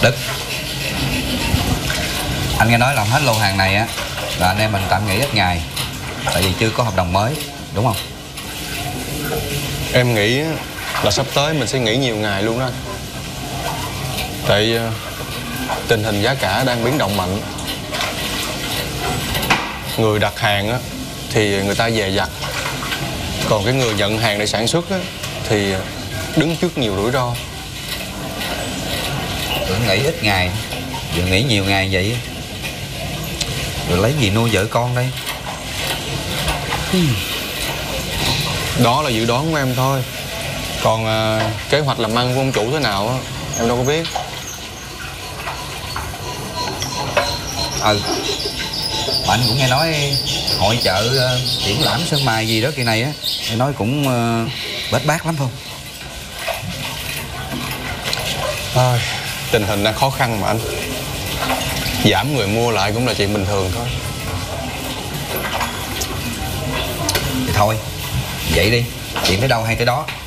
Đức, anh nghe nói làm hết lô hàng này á là anh em mình tạm nghỉ ít ngày, tại vì chưa có hợp đồng mới, đúng không? Em nghĩ là sắp tới mình sẽ nghỉ nhiều ngày luôn đó. Tại tình hình giá cả đang biến động mạnh. Người đặt hàng á thì người ta dè dặt, còn cái người nhận hàng để sản xuất á thì đứng trước nhiều rủi ro. Tưởng nghỉ ít ngày, giờ nghỉ nhiều ngày vậy, rồi lấy gì nuôi vợ con đây? Đó là dự đoán của em thôi. Còn kế hoạch làm ăn của ông chủ thế nào á em đâu có biết. Mà anh cũng nghe nói hội chợ triển lãm sơn mài gì đó kỳ này á, nghe nói cũng bết bát lắm không? Tình hình đang khó khăn mà anh. Giảm người mua lại cũng là chuyện bình thường thôi. Thì thôi, vậy đi, chuyện tới đâu hay tới đó.